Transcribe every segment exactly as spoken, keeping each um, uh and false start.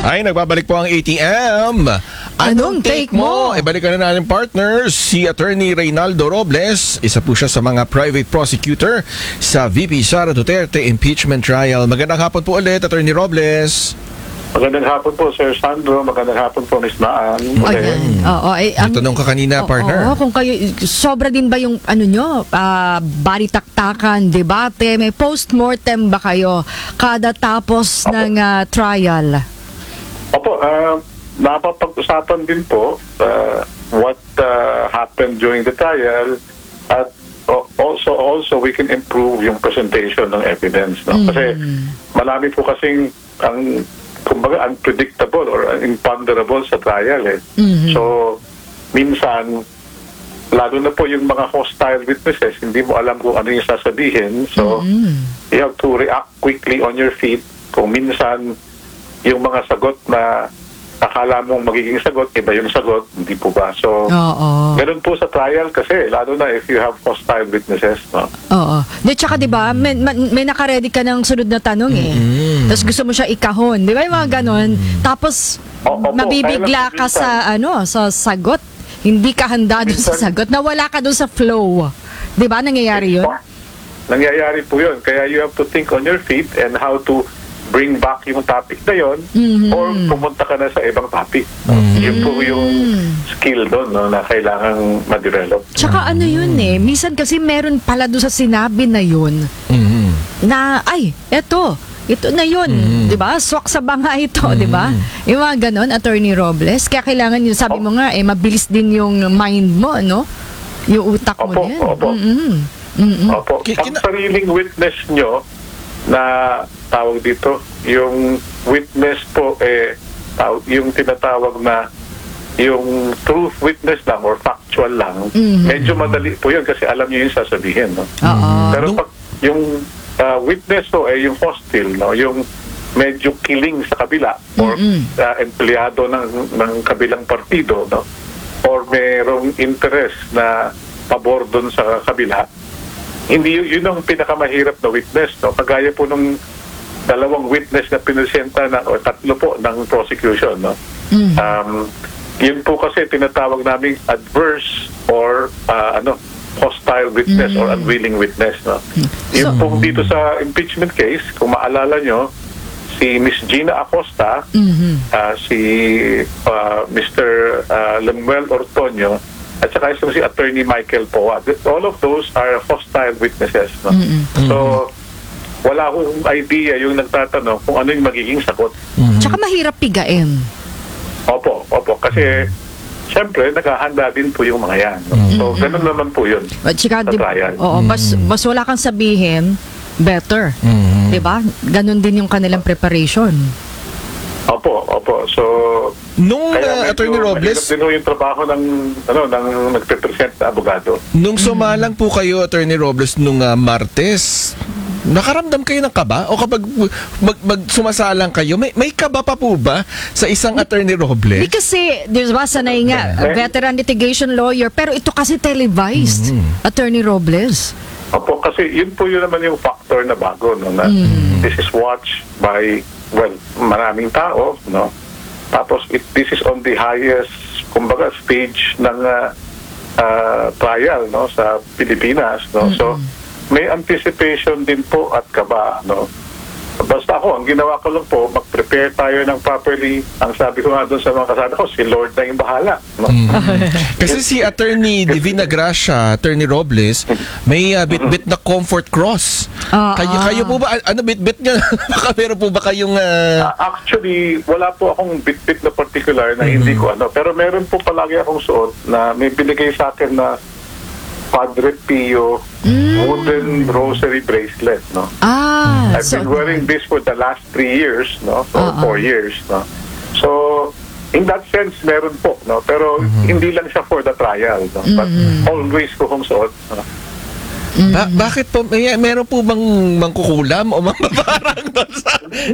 Ay, nagbabalik po ang A T M. Anong take mo? E balikan na natin partners, si Attorney Reynaldo Robles. Isa po siya sa mga private prosecutor sa V P Sara Duterte impeachment trial. Magandang hapon po ulit, Attorney Robles. Magandang hapon po, Sir Sandro. Magandang hapon po, Miss Naan. Ayan. Oo, eh, May tanong ka kanina, oo, partner. Oo, kung kayo, sobra din ba yung, ano nyo, uh, balitaktakan, debate, may post-mortem ba kayo kada tapos Opo. ng uh, trial? Opo, uh, napapag-usapan din po uh, what uh, happened during the trial at uh, also also we can improve yung presentation ng evidence. No? Kasi marami po kasing ang kumbaga unpredictable or imponderable sa trial eh. Mm-hmm. So, minsan, lalo na po yung mga hostile witnesses, hindi mo alam kung ano yung sasabihin. So, Mm-hmm. you have to react quickly on your feet. Kung minsan, yung mga sagot na akala mong magiging sagot, iba yung sagot, hindi po ba? So, Oo. ganun po sa trial kasi, lalo na if you have hostile witnesses. No? Oo. Di, tsaka di ba, may, may nakaredy ka ng sunod na tanong eh. Tapos gusto mo siya ikahon. Di ba yung mga ganon? Tapos, O- opo, mabibigla kaya lang ka sa, ano, sa sagot. Hindi ka handa doon sa Minsan- sagot. Nawala ka doon sa flow. Di ba, nangyayari yun? Nangyayari po yun. Kaya you have to think on your feet and how to bring back yung topic na yun Mhm. or pumunta ka na sa ibang topic. Yun po yung skill doon no, na kailangang ma-develop. Tsaka ano yun eh, minsan kasi meron pala doon sa sinabi na yun Mhm. na, ay, eto, ito na yun, di ba? Swak sa banga ito, di ba? Yung mga ganon, Attorney Robles. Kaya kailangan yun, sabi mo nga, eh, mabilis din yung mind mo, no? Yung utak mo Opo, din. opo. Mm-mm. Mm-mm. Opo. Ki- Ang kina- sariling witness nyo na tawag dito, yung witness po eh tawag, yung tinatawag na yung truth witness lang or factual lang, Mhm. medyo madali po yun kasi alam nyo yung sasabihin. No? Oo. Pero Nung- pag yung uh, witness po eh yung hostile, no? Yung medyo killing sa kabila or Mm-mm. uh, empleyado ng, ng kabilang partido, no? Or merong interest na pabor doon sa kabila, hindi yun, yun ang pinakamahirap na witness, no? Kagaya po nung dalawang witness na pinesenta na o tatlo po ng prosecution, no? Mhm. Um, yun po kasi tinatawag naming adverse or uh, ano hostile witness or unwilling witness, no? Yun So- po dito sa impeachment case, kung maalala nyo, si Miss Gina Acosta, Mhm. uh, si uh, Mister Uh, Lemuel Ortonio, at saka isang si Attorney Michael Poa. All of those are hostile witnesses. No? So, wala akong idea yung nagtatanong kung ano yung magiging sagot. Tsaka mahirap pigain. Opo, opo. Kasi, siyempre, naghahanda din po yung mga yan. No? So, ganun naman po yun. At tsaka, Sa di, trial. oo, mas, mas wala kang sabihin, better. Mhm. Di ba? Ganon din yung kanilang preparation. Opo, opo. So, Nung kaya uh, Attorney medyo Robles, mahirap din ho yung trabaho ng, ano, ng nagpe-present na abogado. nung sumalang po kayo, Attorney Robles, nung uh, Martes, nakaramdam kayo ng kaba? O kapag mag, mag sumasalang kayo, may, may kaba pa po ba sa isang Attorney Di Robles? kasi, di ba, sanay nga, veteran litigation lawyer, pero ito kasi televised, Attorney Robles. Opo, kasi yun po yun naman yung factor na bago, no, na this is watched by, well, maraming tao, no? Tapos, it, this is on the highest, kumbaga, stage ng uh, uh, trial, no, sa Pilipinas, no? So, may anticipation din po at kaba, no? Basta ako, ang ginawa ko lang po, mag-prepare tayo ng properly. Ang sabi ko nga doon sa mga kasama ko, si Lord na yung bahala, no? Kasi si Attorney Divina Gracia, Attorney Robles, may uh, bit-bit na comfort cross. Ah, kayo, ah. kayo po ba, ano bit-bit niya? Baka meron po ba kayong... Uh, Uh, actually, wala po akong bit-bit na particular na hindi ko ano. Pero meron po palagi akong suot na may binigay sa akin na Padre Pio wooden rosary bracelet, no? Ah, I've so, been wearing this for the last three years, no? Or Uh-uh. four years, no? So, in that sense, meron po, no? Pero hindi lang siya for the trial, no? But always ko kong suot, no? ba- bakit po, may, meron po bang mangkukulam o mambabarang doon sa...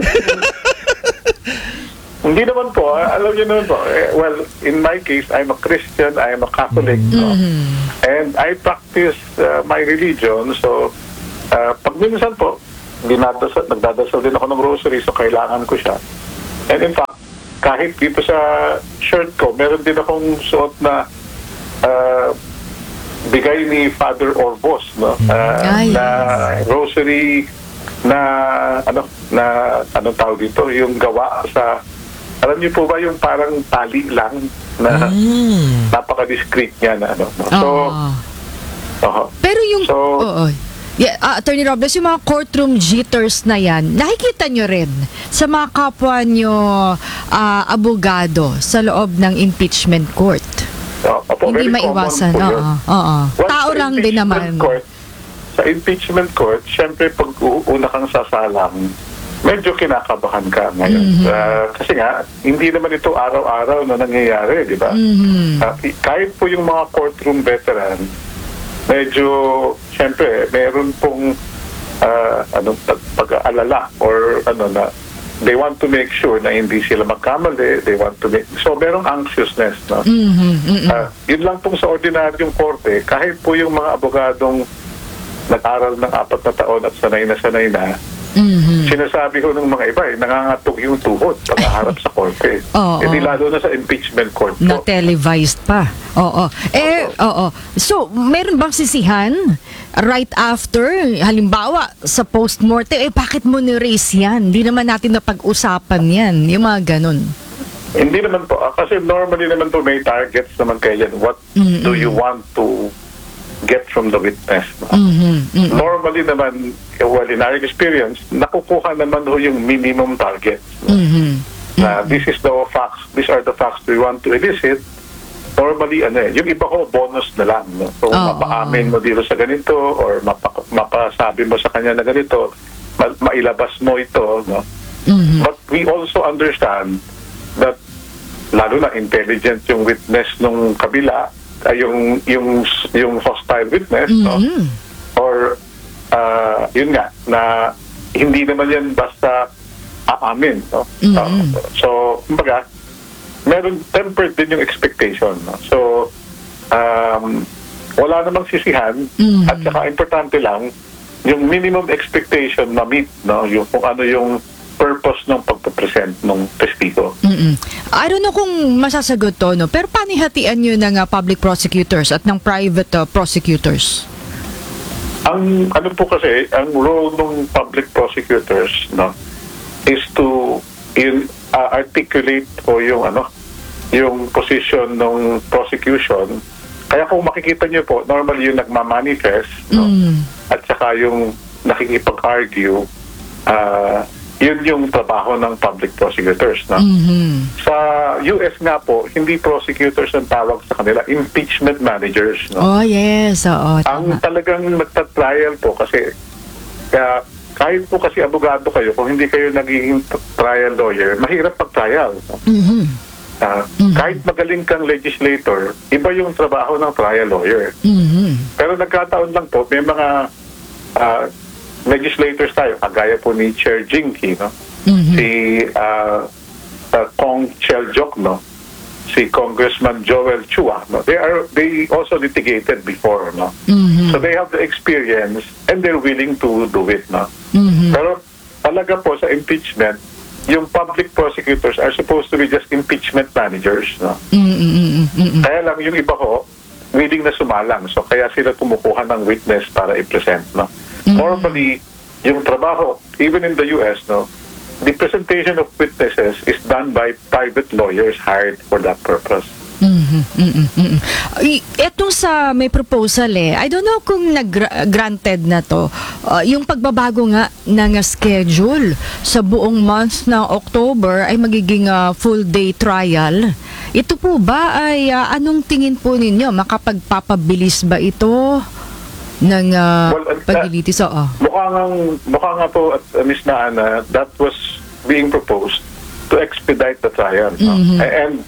Hindi naman po. ah, Alam niyo naman po. eh, Well, in my case, I'm a Christian, I'm a Catholic. No? And I practice uh, my religion. So, uh, pag minsan po, dinadasal, nagdadasal din ako ng rosary, so kailangan ko siya. And in fact, kahit dito sa shirt ko, meron din akong suot na uh, bigay ni Father Orbos, no? Uh, Ay. na rosary na ano na anong tawag dito, yung gawa sa, alam niyo po ba yung parang tali lang na Mm. napaka-discreet niya na ano. No? So, Oo. oho. Pero yung, So- oo. Yeah, ah, Attorney Robles, yung mga courtroom jitters na yan, nakikita nyo rin sa mga kapwa nyo ah, abogado sa loob ng impeachment court. Oh, opo, Hindi very common maiwasan. po yun. Oo, oo. Once Tao sa lang din impeachment naman. Court, sa impeachment court, syempre pag u- una kang sasalang, medyo kinakabahan ka ngayon. Mm-hmm. Ah, kasi nga, hindi naman ito araw-araw na nangyayari, di ba? Mhm. Ah, i- kahit po yung mga courtroom veteran, medyo, syempre, meron pong ah, ano, pag- pag-aalala or ano na, they want to make sure na hindi sila magkamali, they want to make, so merong anxiousness, no? Mhm, mhm. Ah, yun lang pong sa ordinaryong korte, kahit po yung mga abogadong nag-aral ng apat na taon at sanay na sanay na, Mhm. sinasabi ko ng mga iba, eh, nangangatog yung tuhod pagkaharap sa korte. Oo. E di lalo na sa impeachment court Na po. televised pa. Oo. Eh, oo. So, meron bang sisihan right after, halimbawa, sa post-mortem, eh, bakit mo ni-raise yan? Hindi naman natin napag-usapan yan. Yung mga ganun. Hindi naman po, ah, kasi normally naman po may targets naman kayo yan. What do you want to get from the witness? No? Mhm, mhm. Normally naman, well, in our experience, nakukuha naman ho yung minimum target. No? Mhm. Na this is the facts, these are the facts we want to elicit. Normally, ano eh, yung iba ko, bonus na lang. No? So, Oo. mapaamin mo dito sa ganito or mapa, mapasabi mo sa kanya na ganito, ma- mailabas mo ito. No? Mhm. But we also understand that lalo na intelligent yung witness nung kabila, ay yung yung yung hostile witness, no? Mhm. Or uh, yun nga na hindi naman yan basta aamin, no? Mhm. Uh, so kumbaga meron tempered din yung expectation, no? So um, wala namang sisihan, Mhm. at saka importante lang yung minimum expectation na meet, no? Yung kung ano yung purpose ng pagpapresent ng testigo. Mm-mm. I don't know kung masasagot to, no? Pero paano hatian nyo ng ah, public prosecutors at ng private ah, prosecutors? Ang ano po kasi, ang role ng public prosecutors, no, is to in, uh, articulate o yung ano, yung position ng prosecution. Kaya kung makikita niyo po, normally yung nagmamanifest, no, Mm. at saka yung nakikipag-argue, uh, yun yung trabaho ng public prosecutors, no? Mhm. Sa U S nga po, hindi prosecutors ang tawag sa kanila, impeachment managers, no? Oh, yes. Oo, Ang tama. talagang nagta-trial po kasi kaya kahit po kasi abogado kayo, kung hindi kayo nagiging t- trial lawyer, mahirap pag-trial, no? Mhm. Ah, kahit magaling kang legislator, iba yung trabaho ng trial lawyer. Mhm. Pero nagkataon lang po, may mga ah, legislators tayo, kagaya po ni Chair Jinky, no? Mhm. Si uh, uh, Kong Cheljok, no? Si Congressman Joel Chua, no? They are they also litigated before, no? Mhm. So they have the experience and they're willing to do it, no? Mhm. Pero talaga po sa impeachment, yung public prosecutors are supposed to be just impeachment managers, no? Mhm, mhm, mhm. Kaya lang yung iba ko willing na sumalang, so kaya sila kumukuha ng witness para i-present, no? Normally, yung trabaho, even in the U S, no, the presentation of witnesses is done by private lawyers hired for that purpose. Mhm, mhm, mhm. Ay, Etong sa may proposal eh, I don't know kung nag-granted na to, uh, yung pagbabago nga ng uh, schedule sa buong month ng October ay magiging uh, full day trial. Ito po ba ay uh, anong tingin po ninyo? Makapagpapabilis ba ito ng uh, Well, uh, paglilitis? Oo. Mukha nga, mukha nga po, at uh, Miz Naana, that was being proposed to expedite the trial. No? And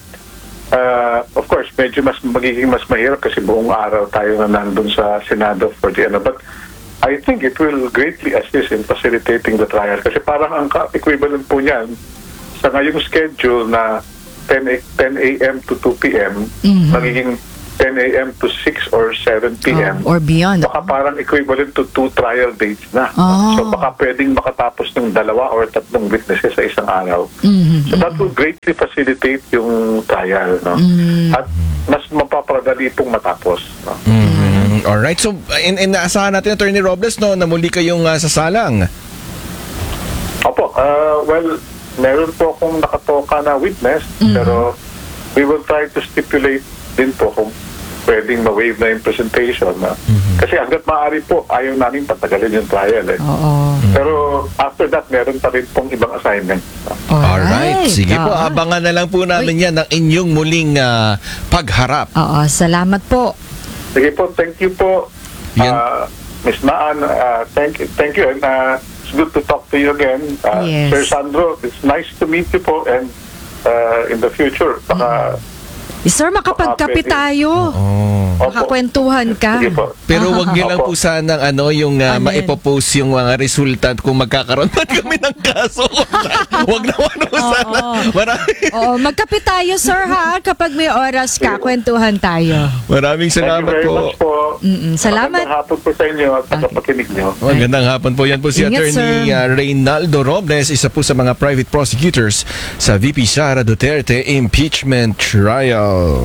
uh, of course, medyo mas magiging mas mahirap kasi buong araw tayo na nandun sa Senado for the ano. But I think it will greatly assist in facilitating the trial kasi parang ang equivalent po niyan sa ngayong schedule na ten a.m. to two p.m. Mhm. magiging ten a.m. to six or seven p.m. Oh, or beyond. Baka parang equivalent to two trial dates na. Oh. So baka pwedeng makatapos ng dalawa or tatlong witnesses sa isang araw. Mhm. So that will greatly facilitate yung trial. No? Mm. At mas mapapadali pong matapos. No? Mm, alright. So, in, in naasahan natin, Attorney Robles, no, na muli kayong uh, sasalang. Opo, uh, well, meron po akong nakatoka na witness, Mhm. pero we will try to stipulate din po kung pwedeng ma-waive na yung presentation. Na. Kasi hanggat maaari po, ayaw namin patagalin yung trial. Eh. Oo. Pero after that, meron pa rin pong ibang assignment. Alright. Sige po, Oo. abangan na lang po namin yan ng inyong muling ah, pagharap. Oo, salamat po. Sige po, thank you po, Yan. uh, Miz Maan. Uh, thank you, thank you, and uh, it's good to talk to you again. Uh, Yes. Sir Sandro, it's nice to meet you po, and uh, in the future, baka... Eh, Sir, makapagkape Baka pwede. tayo. Oh. Opo. Makakwentuhan ka. Sige po. Pero wag niyo lang po Opo. sanang ano, yung uh, Ano yan? maipopost yung mga resultant kung magkakaroon man kami ng kaso. Wag naman po sana. Marami, Oo, magkape tayo, sir, ha? Kapag may oras ka, kwentuhan tayo. maraming Thank you salamat very po. much po. Mm-mm, salamat. Magandang hapon po sa inyo at pagkapakinig niyo. Magandang hapon po. Yan po si Ingat, Attorney sir. uh, Reynaldo Robles, isa po sa mga private prosecutors sa V P Sara Duterte impeachment trial.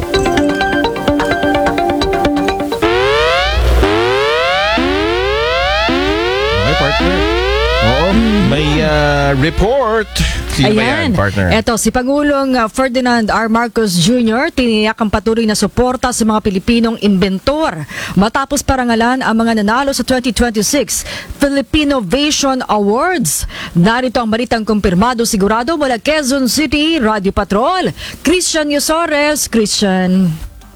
Okay, partner. Oo, may uh, report. Sino ba yan, partner? Eto, si Pangulong uh, Ferdinand R. Marcos Junior tiniyak ang patuloy na suporta sa mga Pilipinong inventor matapos parangalan ang mga nanalo sa twenty twenty-six Philippinovation Awards. Narito ang balitang kumpirmado sigurado mula Quezon City, Radio Patrol. Christian Yosores. Christian.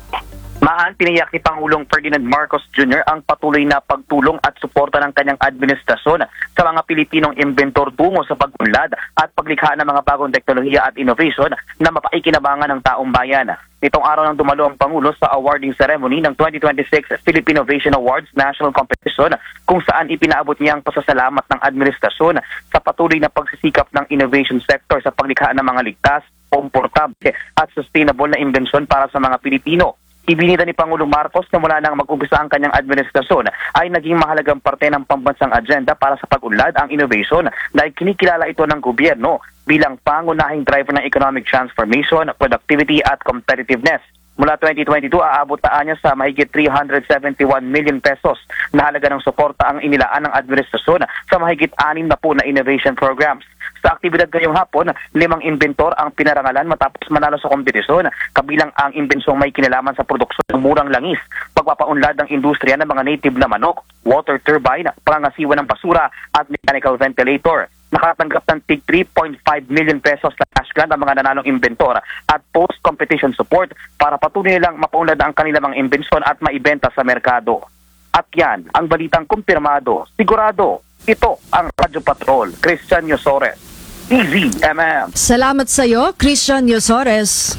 Maan, tiniyak ni Pangulong Ferdinand Marcos Junior ang patuloy na pagtulong at suporta ng kanyang administrasyon sa mga Pilipinong inventor tungo sa pag-unlad at paglikha ng mga bagong teknolohiya at innovation na mapaikinabangan ng taong bayan. Nitong araw nang dumalo ang Pangulo sa awarding ceremony ng twenty twenty-six Philippinovation Awards National Competition kung saan ipinaabot niya ang pasasalamat ng administrasyon sa patuloy na pagsisikap ng innovation sector sa paglikha ng mga ligtas, komportable at sustainable na imbensyon para sa mga Pilipino. Ibinida ni Pangulong Marcos na mula nang mag-umpisa ang kanyang administrasyon ay naging mahalagang parte ng pambansang agenda para sa pag-unlad ang innovation dahil kinikilala ito ng gobyerno bilang pangunahing driver ng economic transformation, productivity at competitiveness. Mula twenty twenty-two, aabot na niya sa mahigit three hundred seventy-one million pesos na halaga ng suporta ang inilaan ng administrasyon sa mahigit anim na po na innovation programs. Sa aktibidad ngayong hapon, limang inventor ang pinarangalan matapos manalo sa kompetisyon, kabilang ang imbensyong may kinalaman sa produksyon ng murang langis, pagpapaunlad ng industriya ng mga native na manok, water turbine, pangangasiwa ng basura at mechanical ventilator. Nakatanggap ng tig three point five million pesos na cash grant ang mga nanalong inventor at post-competition support para patuloy nilang mapaunlad ang kanilang mga imbensyon at maibenta sa merkado. At yan, ang balitang kumpirmado, sigurado, ito ang Radyo Patrol, Christian Yosores, D Z M M. Salamat sa iyo, Christian Yosores.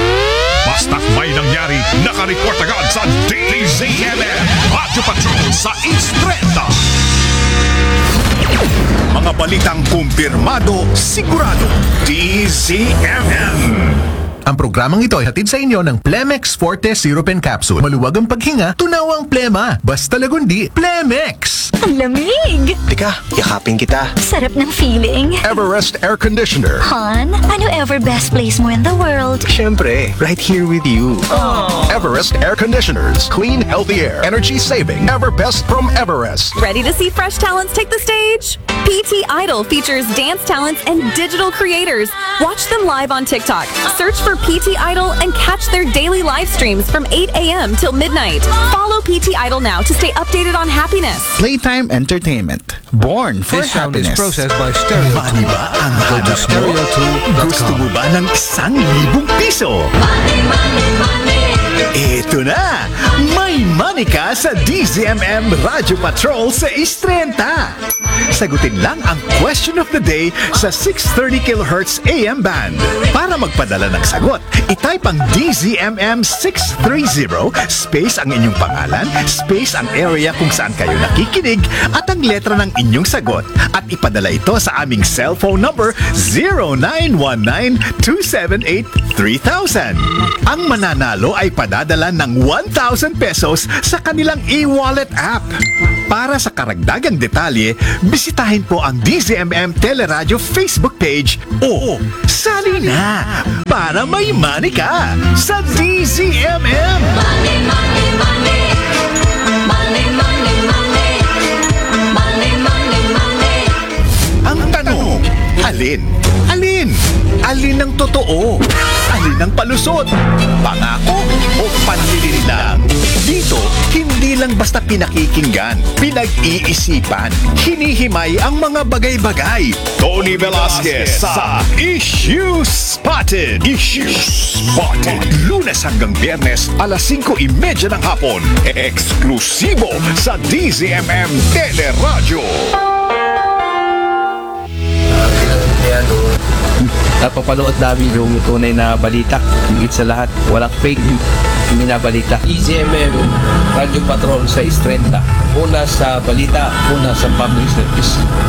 Basta't may nangyari, nakareport agad sa D Z M M. Radyo Patrol sa East Trenta. Mga balitang kumpirmado, sigurado, D Z M M. Ang programang ito ay hatid sa inyo ng Plemex Forte Sirupen Capsule. Maluwag ang paghinga, tunawang plema. Basta lagundi, Plemex! Ang lamig! Teka, yakapin kita. Sarap ng feeling. Everest Air Conditioner. Han, ano ever best place mo in the world? Siyempre, right here with you. Everest Air Conditioners. Clean, healthy air. Energy saving. Ever best from Everest. Ready to see fresh talents take the stage? P T Idol features dance talents and digital creators. Watch them live on TikTok. Search for P T Idol and catch their daily live streams from eight a.m. till midnight. Follow P T Idol now to stay updated on happiness. Playtime Entertainment. Born for This sound is happiness. processed by Stereo Mani ba ang hanap mo? Gusto mo ba ng isang libong piso? Ito na! May money ka sa D Z M M Radyo Patrol sa East Trenta. Sagutin lang ang question of the day sa six thirty kilohertz A M band. Para magpadala ng sagot, itype ang D Z M M six thirty, space ang inyong pangalan, space ang area kung saan kayo nakikinig, at ang letra ng inyong sagot. At ipadala ito sa aming cellphone number zero nine one nine two seven eight three thousand. Ang mananalo ay padadala ng one thousand pesos sa kanilang e-wallet app. Para sa karagdagang detalye, bisitahin po ang D Z M M Teleradio Facebook page o sali na para may money ka sa D Z M M. Money, money, money. Money, money, money. Money, money, money. Ang tanong, alin? Alin? Alin ang totoo? Alin ang palusot? Pangako o panlilin lang? Dito, hindi lang basta pinakikinggan, pinag-iisipan, hinihimay ang mga bagay-bagay. Tony Velasquez sa Issue Spotted. Issue Spotted. Lunes hanggang Biyernes, alas singko trenta ng hapon. Eksklusibo sa D Z M M Teleradio. Napapanood namin yung tunay na balita. Higit sa lahat, walang fake news. Minabalita. D Z M M Radio Patrol sa Istrenta. Una sa balita, una sa public service.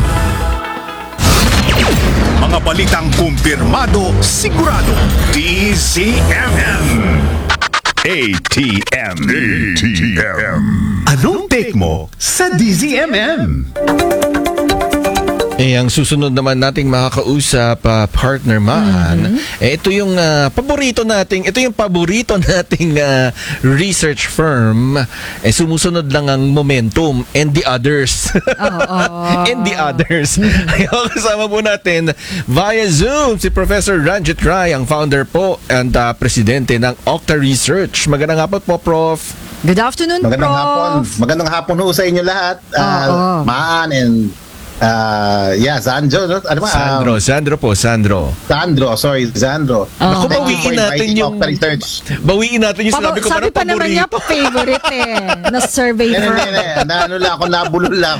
Mga balitang kumpirmado, sigurado. D Z M M. A T M. A T M. Anong take mo sa D Z M M? Eh, ang susunod naman nating makakausap, uh, partner Maan, mm-hmm. eh, ito yung uh, paborito nating, ito yung paborito nating uh, research firm. Eh, sumusunod lang ang Momentum and the others. Oh, oh. And the others. Kaya kasama po natin via Zoom si Professor Ranjit Rai, ang founder po and uh, presidente ng Octa Research. Magandang hapon po, Prof. Good afternoon, Magandang Prof. hapon. Magandang hapon ho sa inyo lahat. Uh, oh, oh. Maan and Uh, yeah, Sandro, no? Ano ba? Sandro, Um, Sandro po, Sandro. Sandro, sorry, Sandro. Oh. Naku, Thank you bawiin for natin inviting yung... Octa Research. Bawiin natin yung sinabi ko Sabi parang pa naman niya paborito. po favorite eh. Na survey Hindi, firm. hindi, hindi. Na ano lang ako, nabulol lang ako.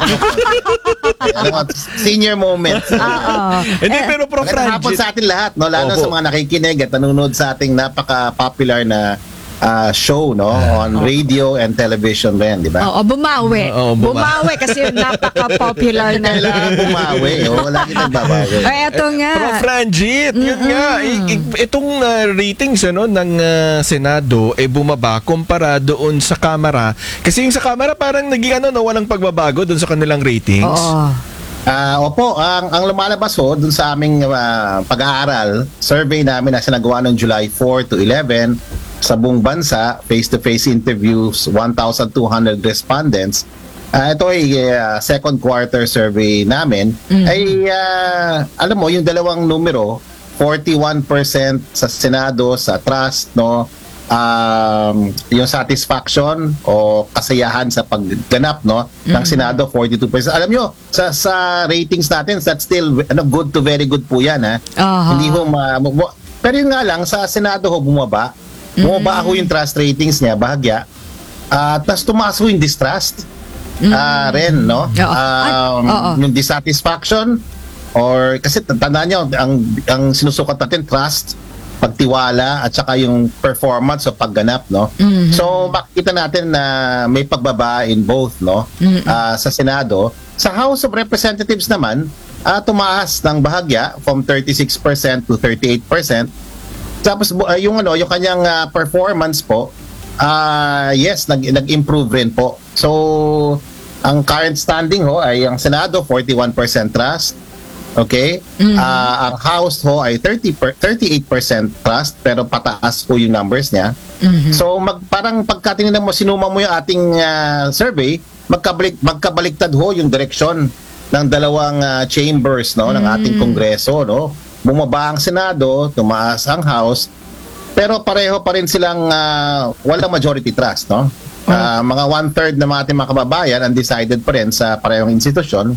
Ano, senior moment. Oo. Hindi, pero Prof. Magandang hapon Ranjit. sa atin lahat, no? Lalo Opo. sa mga nakikinig at nanonood sa ating napaka-popular na uh, show, no? On radio and television rin, di ba? Oo, bumawi. Oo, bumawi. bumawi kasi yung napaka-popular na. Kailangan bumawi. O, lagi nagbabawi. Ay, eto nga. Prof. Ranjit, yun nga, i- i- itong uh, ratings ano, ng uh, Senado eh bumaba kumpara doon sa Kamara. Kasi yung sa Kamara parang naging ano, no, walang pagbabago doon sa kanilang ratings. Oo. Ah, opo, ang ang lumalabas ho dun sa aming ah, pag-aaral, survey namin na sinagawa noong July four to eleven sa buong bansa, face-to-face interviews, one thousand two hundred respondents. Ah, ito ay ah, second quarter survey namin. Ay ah, alam mo yung dalawang numero, forty-one percent sa Senado, sa trust, no? Um, yung satisfaction o kasiyahan sa pagganap, no, ng Senado, forty-two percent. Alam nyo, sa sa ratings natin, that's still ano, good to very good po yan, ha. Aha. Hindi ho ma, ma- pero yun nga lang, sa Senado ho bumaba. Bumaba ho yung trust ratings niya, bahagya. At tas tumaas ho yung distrust. Ah, rin, no? Oo. Ay, Um, oo. yung dissatisfaction or kasi tandaan nyo, ang, ang sinusukat natin, trust, pagtiwala at saka yung performance o pagganap, no? So makikita natin na may pagbaba in both, no? Ah, sa Senado. Sa House of Representatives naman, ah, tumaas ng bahagya from thirty-six percent to thirty-eight percent. Tapos bu- ah, yung ano, yung kanyang ah, performance po, ah, yes, nag nag-improve rin po. So ang current standing ho ay ang Senado forty-one percent trust. Okay? Ah, ang House ho ay thirty per, thirty-eight percent trust pero pataas po yung numbers niya. So mag, parang pagkatingin mo, sinuma mo yung ating ah, survey, magkabalik, magkabaliktad ho yung direksyon ng dalawang ah, chambers, no, ng ating Kongreso, no. Bumaba ang Senado, tumaas ang House, pero pareho pa rin silang ah, walang majority trust, no. Ah, mga one-third ng mga ating mga kababayan undecided pa rin sa parehong institusyon.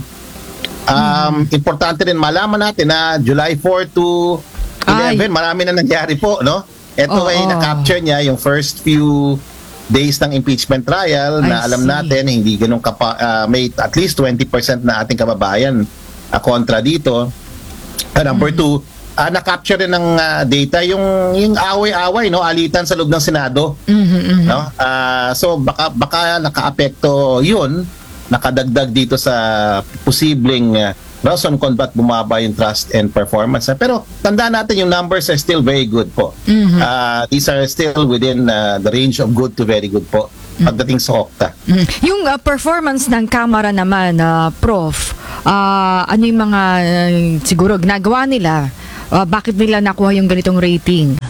Um, importante rin malaman natin na July four to eleven, marami na nangyari po, no? Ito Oo. ay na-capture niya yung first few days ng impeachment trial na I alam see. natin hindi ganun kapa, ah, may at least twenty percent na ating kababayan ah, kontra dito. Ah, number two, ah, na-capture rin ng ah, data yung yung away-away, no, alitan sa loob ng Senado. No? Ah, so baka baka nakaapekto 'yun, nakadagdag dito sa posibleng uh, rason kung ba't bumaba yung trust and performance. Pero tandaan natin yung numbers are still very good po. Mhm. Uh, these are still within uh, the range of good to very good po pagdating sa Okta. Mm. Yung uh, performance ng camera naman, uh, Prof, uh, ano yung mga uh, siguro ginagawa nila? Uh, bakit nila nakuha yung ganitong rating?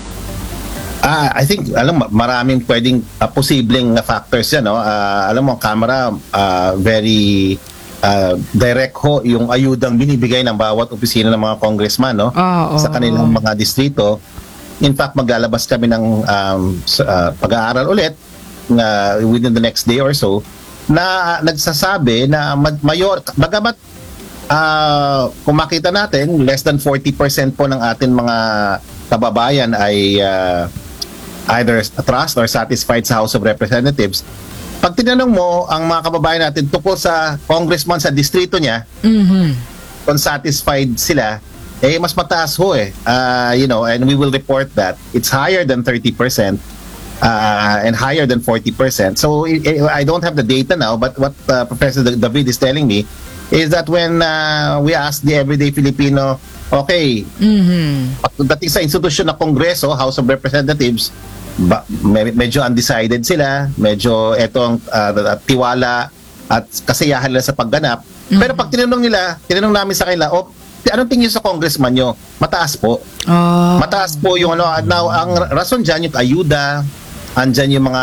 Ah, I think alam mo, maraming pwedeng uh, posibleng uh, factors yan, no. Ah, alam mo, ang camera uh, very uh, direct ho yung ayudang binibigay ng bawat opisina ng mga congressman, no, Ah, oo. sa kanilang mga distrito. In fact, maglalabas kami ng um, s- uh, pag-aaral ulit na within the next day or so na nagsasabi na mag- mayor, bagamat ah, kung makita natin, less than forty percent po ng atin mga kababayan ay ah, either trust or satisfied sa House of Representatives. Pag tinanong mo ang mga kababayan natin tungkol sa congressman sa distrito niya, Mhm. kung satisfied sila, eh mas mataas ho eh. Ah, you know, and we will report that. It's higher than thirty percent uh, and higher than forty percent. So I, I don't have the data now, but what uh, Professor David is telling me is that when uh, we ask the everyday Filipino, okay, Mhm. pagdating sa institusyon ng Kongreso, House of Representatives, ba, me- medyo undecided sila, medyo etong uh, tiwala at kasiyahan nila sa pagganap. Pero pag tinanong nila, tinanong namin sa kanila, oh, anong tingin sa congressman nyo? Mataas po. Ah. Mataas po yung ano. Now, ang rason dyan, yung ayuda, andyan yung mga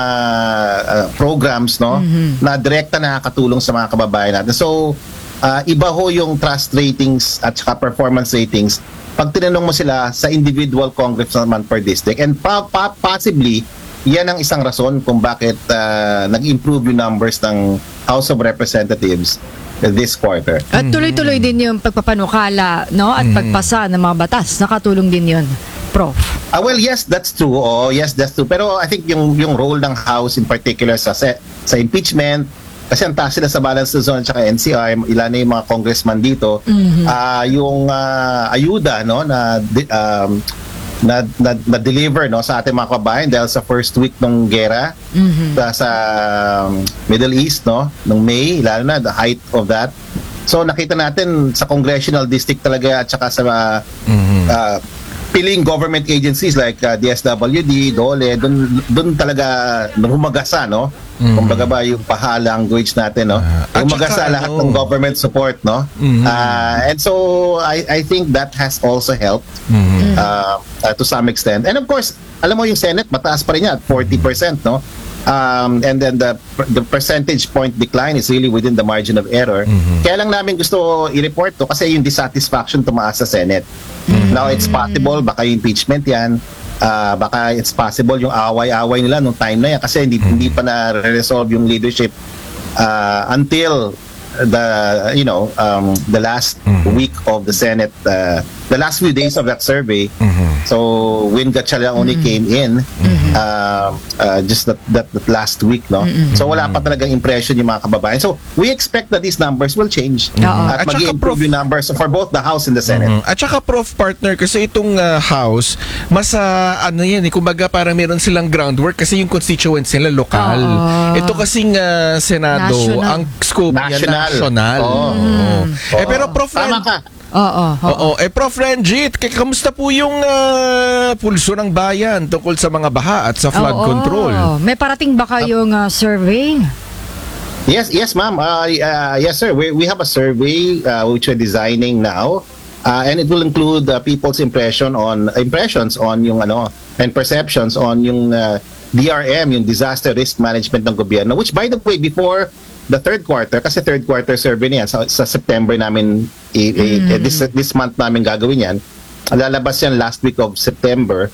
uh, programs, no, na direkta nakakatulong sa mga kababayan natin. So, uh, iba ho yung trust ratings at saka performance ratings pag tinanong mo sila sa individual congressman per district. And pa- pa- possibly, yan ang isang rason kung bakit uh, nag-improve yung numbers ng House of Representatives this quarter. At tuloy-tuloy din yung pagpapanukala, no? At pagpasa ng mga batas. Nakatulong din yun, Prof. Ah, well, yes, that's true. Oh, yes, that's true. Pero I think yung yung role ng House in particular sa se- sa impeachment, kasi ang taas sila sa balance zone at saka N C R, ilan na yung mga congressman dito, Mhm. ah yung ah, ayuda, no, na di- um, na, na, na deliver, no, sa ating mga kababayan dahil sa first week ng gera Mhm. sa, sa um, Middle East, no, ng May, lalo na the height of that. So nakita natin sa congressional district talaga at saka sa uh, uh, piling government agencies like uh, D S W D, DOLE, dun, dun talaga humagasa, no? Mhm. Kumbaga ba yung paha language natin, no? at Humagasa saka, lahat ano, ng government support, no? Mhm. Uh, and so I I think that has also helped Mhm. uh, uh, to some extent. And of course, alam mo yung Senate, mataas pa rin yan at forty percent, no? Um, and then the the percentage point decline is really within the margin of error. Kaya lang namin gusto i-report to kasi yung dissatisfaction tumaas sa Senate. Now, it's possible, baka yung impeachment yan, ah, baka it's possible yung away-away nila nung time na yan kasi hindi, hindi pa na-resolve yung leadership ah, until the, you know, um, the last week of the Senate, uh, the last few days of that survey. So, when Gatchalian only came in, uh, uh, just that, that, that last week, no? So, wala pa talagang impression yung mga kababayan. So, we expect that these numbers will change. Oo. At, At saka, mag-improve yung numbers for both the House and the Senate. Mhm. At saka Prof partner kasi itong uh, house mas uh, ano yan eh, kumbaga parang meron silang groundwork kasi yung constituents nila lokal. Oo. Ito kasing uh, Senado, National. ang scope niya National. national. Oo. Oo. Eh pero Prof Tama Ren- ka. Oo. oo. Oo, eh Prof Renjit, k- kamusta po yung uh, pulso ng bayan tungkol sa mga baha at sa flood Oo. control? May parating ba kayong uh, survey? Yes, yes, ma'am. Uh, uh, yes, sir. We, we have a survey uh, which we're designing now, uh, and it will include uh, people's impression on impressions on yung ano and perceptions on yung uh, D R M, yung disaster risk management ng gobyerno. Which, by the way, before the third quarter, kasi third quarter survey na yan sa, sa September namin, i- i- eh, this this month namin gagawin yan. Lalabas yan last week of September.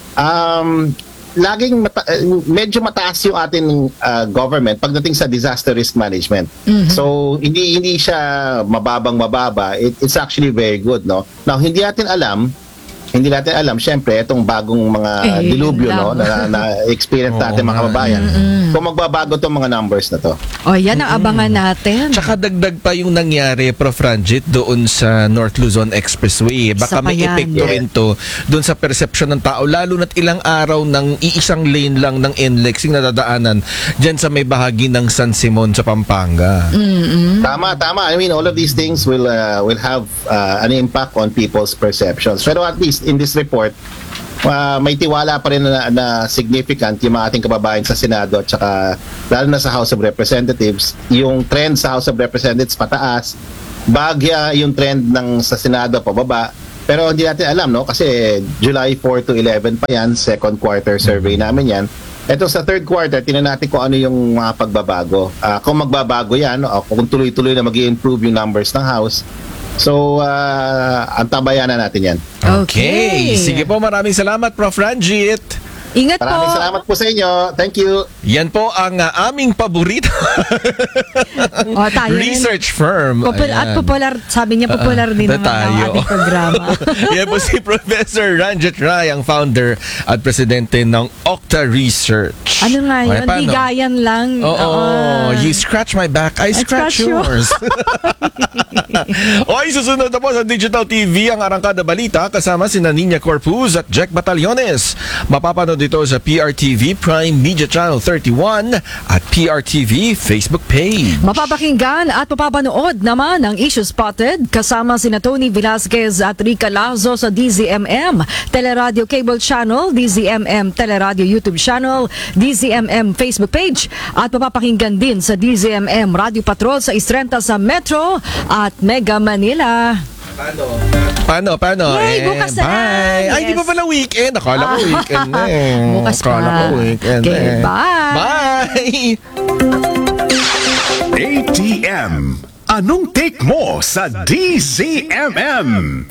Um, laging mata- eh, medyo mataas yung ating uh, government pagdating sa disaster risk management. So hindi hindi siya mababang mababa. It, it's actually very good, no. Now hindi natin alam hindi natin alam, syempre, itong bagong mga Eh, dilubyo, yun no, lang. na, na experience natin mga kababayan. Kung magbabago itong mga numbers na to. O, yan ang abangan natin. Tsaka dagdag pa yung nangyari, Prof Ranjit, doon sa North Luzon Expressway. Baka Isa pa may yan. epekto Yeah. rin to doon sa perception ng tao, lalo na't ilang araw ng iisang lane lang ng N L E X yung nadadaanan dyan sa may bahagi ng San Simon sa Pampanga. Tama, tama. I mean, all of these things will uh, will have uh, an impact on people's perceptions. Pero at least in this report, uh, may tiwala pa rin na, na significant yung mga ating kababayan sa Senado at saka lalo na sa House of Representatives. Yung trend sa House of Representatives pataas, bagya yung trend ng sa Senado pababa. Pero hindi natin alam, no? Kasi July four to eleven pa yan, second quarter survey namin yan. Ito sa third quarter, tingnan natin kung ano yung mga pagbabago. Ah, kung magbabago yan, o kung tuloy-tuloy na mag-i-improve yung numbers ng House. So, ah, antabayan na natin yan. Okay. Sige po, maraming salamat, Prof Ranjit. Ingat Maraming po. salamat po sa inyo. Thank you. Yan po ang uh, aming paborito O, tayo rin. research firm. Popul- at Ayan. popular, sabi niya, popular din na naman ang tayo. ating programa. Yan po si Professor Ranjit Rai, ang founder at presidente ng Octa Research. Ano nga Okay, yun? paano? Ligayan lang. Oo, Oo. you scratch my back, I scratch, scratch yours. Okay, susunod na po sa Digital T V ang Arangkada Balita kasama si Nina Corpuz at Jack Batallones. Mapapanood dito sa P R T V Prime Media Channel thirty-one at P R T V Facebook page. Mapapakinggan at mapapanood naman ang Issue Spotted kasama sina Tony Velasquez at Rica Lazo sa D Z M M, Teleradio Cable Channel, D Z M M Teleradio YouTube Channel, D Z M M Facebook page at mapapakinggan din sa D Z M M Radio Patrol sa Istrenta sa Metro at Mega Manila. Paano, paano? Yay, Eh, bukas na bye. yan. Ay, di Yes. ba pala weekend? Akala ko weekend na eh. Bukas pa. Akala ko weekend Okay, na eh. bye. Bye! A T M. Anong take mo sa D Z M M?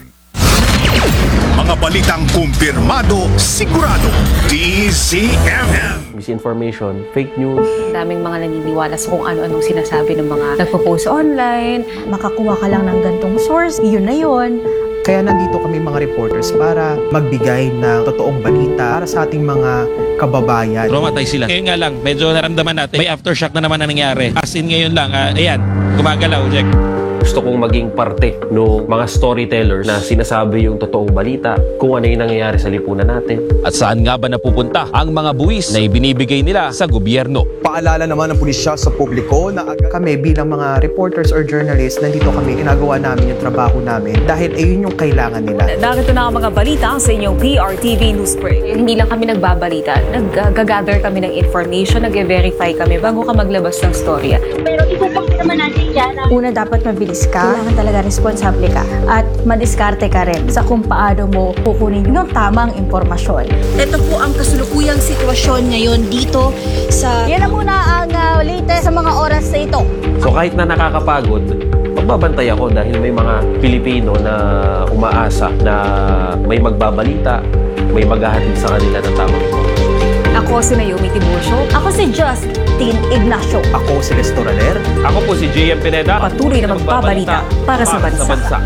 Mga balitang kumpirmado, sigurado. D Z M M. Misinformation, fake news. Daming mga naniniwala sa kung ano-anong sinasabi ng mga nagpo-post online. Makakuha ka lang ng gantong source, yun na yun. Kaya nandito kami mga reporters para magbigay ng totoong balita para sa ating mga kababayan. Traumatized sila. Ngayon nga lang, medyo naramdaman natin, may aftershock na naman na nangyari. As in ngayon lang, uh, ayan, gumagalaw, Jack. Gusto kong maging parte ng mga storytellers na sinasabi yung totoong balita, kung ano yung nangyayari sa lipunan natin. At saan nga ba napupunta ang mga buwis na ibinibigay nila sa gobyerno? Paalala naman ng pulisya sa publiko na kami bilang mga reporters or journalists, nandito kami, ginagawa namin yung trabaho namin dahil ayun yung kailangan nila. Narito na ang mga balita sa inyong P R T V News Break. Hindi lang kami nagbabalita, nag-gather kami ng information, nag-verify kami bago ka maglabas ng storya. Pero ipapakita naman natin yan. Una, dapat mabilis ka. Kailangan talaga responsable ka. At madiskarte ka rin sa kung paano mo kukunin yung tamang impormasyon. Ito po ang kasulukuyang sitwasyon ngayon dito sa... Yan na muna ang uh, latest sa mga oras na ito. So kahit na nakakapagod, magbabantay ako dahil may mga Pilipino na umaasa na may magbabalita, may maghahatid sa kanila ng tamang impormasyon. Ako si Naomi Tiburcio. Ako si Justin Ignacio. Ako si Restoraner. Ako po si J M Pineda. Patuloy na magbabalita para sa bansa.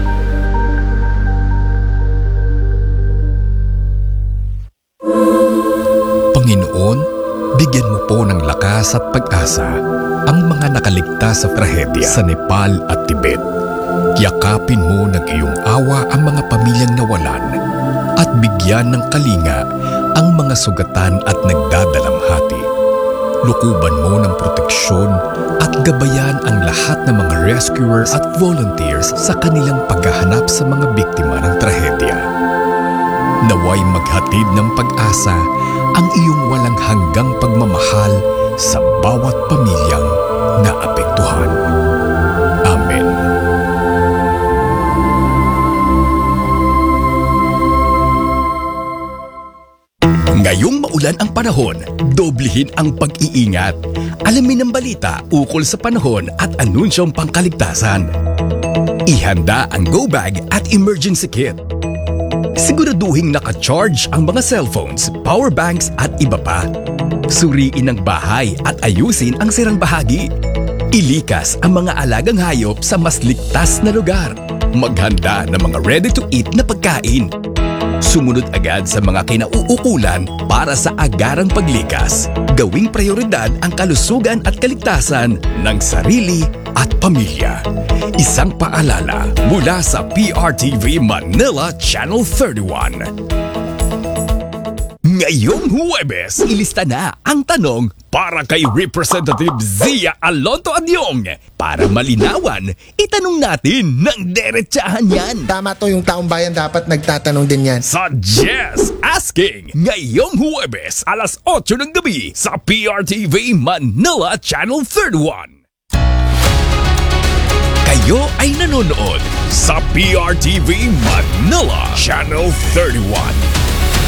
Panginoon, bigyan mo po ng lakas at pag-asa ang mga nakaligtas sa trahedya sa Nepal at Tibet. Yakapin mo ng iyong awa ang mga pamilyang nawalan at bigyan ng kalinga ang mga sugatan at nagdadalamhati. Lukuban mo ng proteksyon at gabayan ang lahat ng mga rescuers at volunteers sa kanilang paghahanap sa mga biktima ng trahedya. Naway maghatid ng pag-asa ang iyong walang hanggang pagmamahal sa bawat pamilyang naapektuhan. Amen. Ngayong maulan ang panahon, doblehin ang pag-iingat. Alamin ang balita ukol sa panahon at anunsyong pangkaligtasan. Ihanda ang go bag at emergency kit. Siguraduhin naka-charge ang mga cellphones, power banks at iba pa. Suriin ang bahay at ayusin ang sirang bahagi. Ilikas ang mga alagang hayop sa mas ligtas na lugar. Maghanda ng mga ready-to-eat na pagkain. Sumunod agad sa mga kinauukulan para sa agarang paglikas. Gawing prioridad ang kalusugan at kaligtasan ng sarili at pamilya. Isang paalala mula sa P R T V Manila Channel thirty-one. Ngayong Huwebes, ilista na ang tanong para kay Representative Zia Alonto Adyong. Para malinawan, itanong natin ng derechahan yan. Tama to, yung taong bayan dapat nagtatanong din yan. Sa Yes Asking, ngayong Huwebes, alas otso ng gabi sa P R T V Manila Channel thirty-one. Kayo ay nanonood sa P R T V Manila Channel thirty-one.